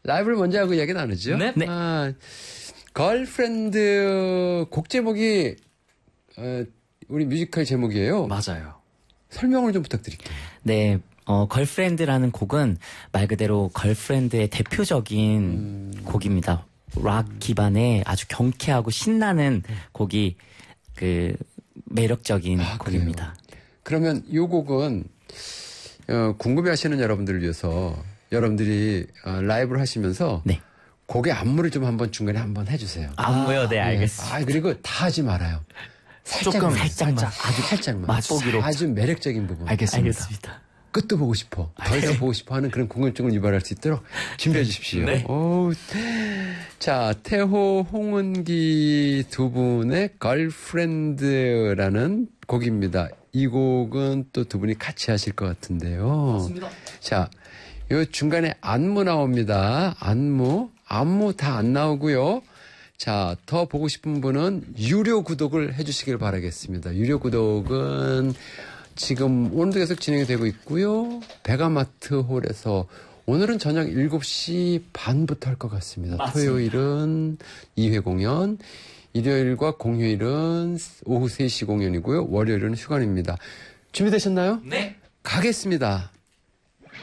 라이브를 먼저 하고 이야기 나누죠. 네. 네. 걸프렌드 곡 제목이 우리 뮤지컬 제목이에요. 맞아요. 설명을 좀 부탁드릴게요. 네. 걸프렌드라는 곡은 말 그대로 걸프렌드의 대표적인 곡입니다. 락 기반의 아주 경쾌하고 신나는 곡이 그 매력적인 곡입니다. 그러면 이 곡은 궁금해하시는 여러분들을 위해서 여러분들이 라이브를 하시면서 네. 곡의 안무를 좀 한번 중간에 한번 해주세요. 안무요? 네, 알겠습니다. 그리고 다 하지 말아요. 살짝만. 아주 살짝만. 맛보기로. 아주 매력적인 부분. 알겠습니다. 끝도 보고 싶어. 더 이상 보고 싶어 하는 그런 궁금증을 유발할 수 있도록 준비해 주십시오. 네. 자, 태호, 홍은기 두 분의 걸프렌드라는 곡입니다. 이 곡은 또 두 분이 같이 하실 것 같은데요. 맞습니다. 자, 요 중간에 안무 나옵니다. 안무 다 안 나오고요. 자, 더 보고 싶은 분은 유료 구독을 해주시길 바라겠습니다. 유료 구독은 지금 오늘도 계속 진행이 되고 있고요. 베가마트 홀에서 오늘은 저녁 7시 반부터 할 것 같습니다. 맞습니다. 토요일은 2회 공연, 일요일과 공휴일은 오후 3시 공연이고요. 월요일은 휴관입니다. 준비되셨나요? 네. 가겠습니다.